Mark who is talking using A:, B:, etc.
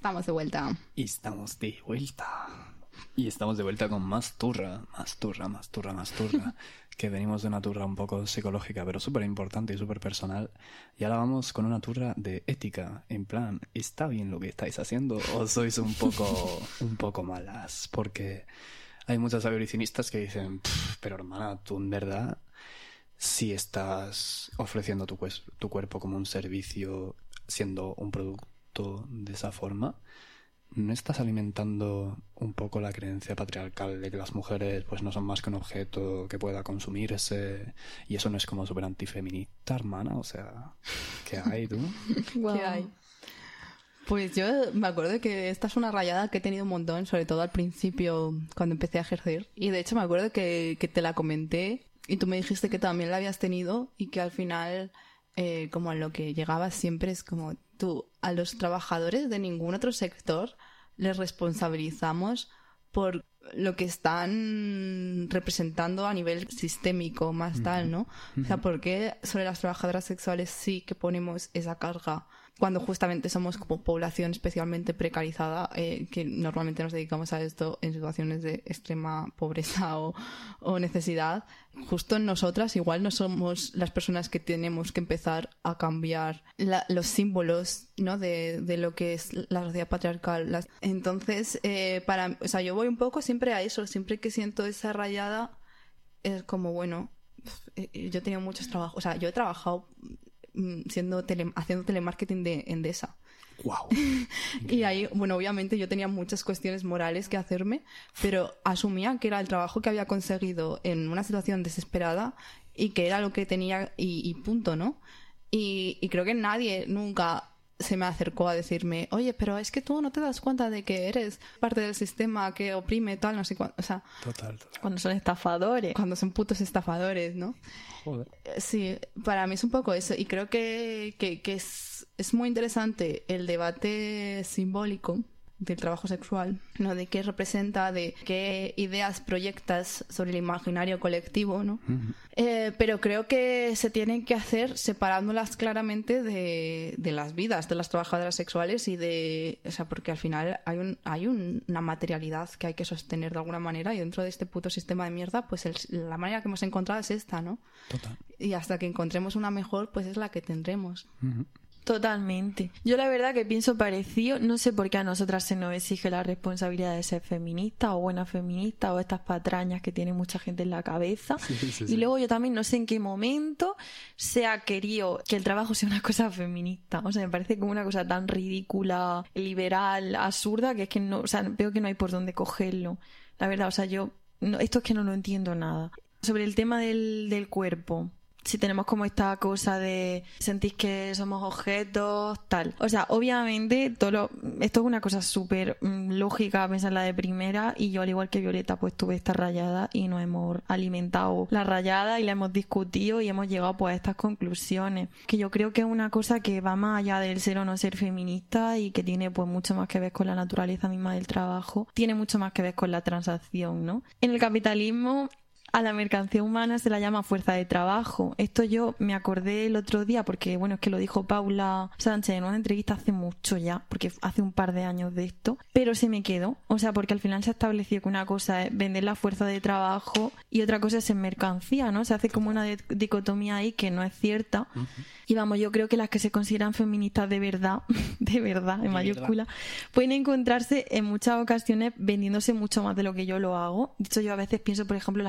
A: Estamos de vuelta.
B: Y estamos de vuelta. Y estamos de vuelta con más turra. Que venimos de una turra un poco psicológica, pero súper importante y súper personal. Y ahora vamos con una turra de ética. En plan, ¿está bien lo que estáis haciendo o sois un poco malas? Porque hay muchas abolicionistas que dicen, pero hermana, tú en verdad, si estás ofreciendo tu cuerpo como un servicio, siendo un producto de esa forma, ¿no estás alimentando un poco la creencia patriarcal de que las mujeres pues no son más que un objeto que pueda consumirse? Y eso no es como súper antifeminista, hermana. O sea, ¿qué hay, tú?
A: Wow. ¿Qué hay? Pues yo me acuerdo de que esta es una rayada que he tenido un montón, sobre todo al principio cuando empecé a ejercer. Y de hecho me acuerdo que te la comenté y tú me dijiste que también la habías tenido y que al final... como a lo que llegabas siempre es como tú, a los trabajadores de ningún otro sector les responsabilizamos por lo que están representando a nivel sistémico más tal, ¿no? O sea, ¿por qué sobre las trabajadoras sexuales sí que ponemos esa carga cuando justamente somos como población especialmente precarizada, que normalmente nos dedicamos a esto en situaciones de extrema pobreza o necesidad? Justo nosotras igual no somos las personas que tenemos que empezar a cambiar los símbolos, ¿no? de lo que es la sociedad patriarcal. Entonces, o sea, yo voy un poco siempre a eso, siempre que siento esa rayada es como, bueno, yo he tenido muchos trabajos, o sea, yo he trabajado haciendo telemarketing de Endesa.
B: Wow.
A: Y ahí, bueno, obviamente yo tenía muchas cuestiones morales que hacerme, pero asumía que era el trabajo que había conseguido en una situación desesperada y que era lo que tenía y punto, ¿no? Y creo que nadie nunca se me acercó a decirme, oye, pero es que tú no te das cuenta de que eres parte del sistema que oprime tal, no sé cuánto. O sea,
B: Total.
A: Cuando son estafadores. Cuando son putos estafadores, ¿no?
B: Joder.
A: Sí, para mí es un poco eso. Y creo que es muy interesante el debate simbólico del trabajo sexual, ¿no? De qué representa, de qué ideas proyectas sobre el imaginario colectivo, ¿no? Pero creo que se tienen que hacer separándolas claramente de las vidas de las trabajadoras sexuales o sea, porque al final hay una materialidad que hay que sostener de alguna manera y dentro de este puto sistema de mierda, pues la manera que hemos encontrado es esta, ¿no?
B: Total.
A: Y hasta que encontremos una mejor, pues es la que tendremos.
C: Totalmente. Yo la verdad que pienso parecido, no sé por qué a nosotras se nos exige la responsabilidad de ser feminista o buena feminista o estas patrañas que tiene mucha gente en la cabeza. Sí. Y luego yo también no sé en qué momento se ha querido que el trabajo sea una cosa feminista. O sea, me parece como una cosa tan ridícula, liberal, absurda, que es que no, o sea, veo que no hay por dónde cogerlo. La verdad, o sea, esto es que no lo entiendo nada. Sobre el tema del cuerpo. Si tenemos como esta cosa de sentís que somos objetos, tal. O sea, obviamente esto es una cosa súper lógica pensarla de primera y yo al igual que Violeta pues tuve esta rayada y nos hemos alimentado la rayada y la hemos discutido y hemos llegado pues a estas conclusiones. Que yo creo que es una cosa que va más allá del ser o no ser feminista y que tiene pues mucho más que ver con la naturaleza misma del trabajo. Tiene mucho más que ver con la transacción, ¿no? En el capitalismo... A la mercancía humana se la llama fuerza de trabajo. Esto yo me acordé el otro día porque, bueno, es que lo dijo Paula Sánchez en una entrevista hace mucho ya, porque hace un par de años de esto, pero se me quedó. O sea, porque al final se ha establecido que una cosa es vender la fuerza de trabajo y otra cosa es en mercancía, ¿no? Se hace como una dicotomía ahí que no es cierta. Y vamos, yo creo que las que se consideran feministas de verdad, en mayúscula, pueden encontrarse en muchas ocasiones vendiéndose mucho más de lo que yo lo hago. De hecho, yo a veces pienso, por ejemplo,